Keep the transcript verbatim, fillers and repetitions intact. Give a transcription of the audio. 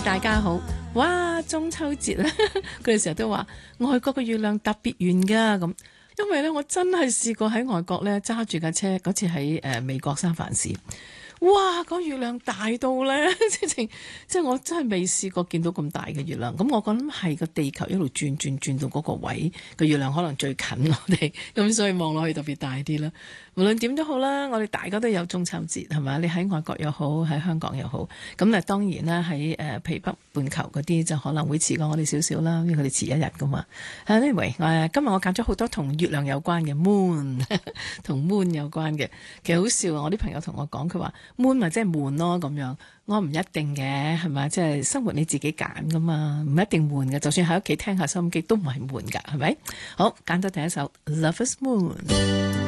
大家好。哇，中秋節咧，佢哋成日都話外國嘅月亮特別圓噶咁，因為咧我真係試過喺外國咧揸住架車，嗰次喺誒、呃、美國三藩市。哇！個月亮大到咧，即係即係我真係未試過見到咁大嘅月亮。咁我諗係個地球一路轉轉轉到嗰個位，個月亮可能最近我哋，咁所以望落去特別大啲啦。無論點都好啦，我哋大家都有中秋節係咪？你喺外國又好，喺香港又好。咁啊當然啦，喺誒譬如北半球嗰啲就可能會遲過我哋少少啦，因為佢哋遲一日噶嘛。Anyway，誒今日我揀咗好多同月亮有關嘅 moon， 同 moon 有關嘅。其實好笑啊！我啲朋友同我講，佢話 moon 咪即係悶咯咁樣。我唔一定嘅，係咪？即係生活你自己揀噶嘛，唔一定悶嘅。就算喺屋企聽下收音機都唔係悶㗎，係咪？好，揀到第一首《Lover's Moon》。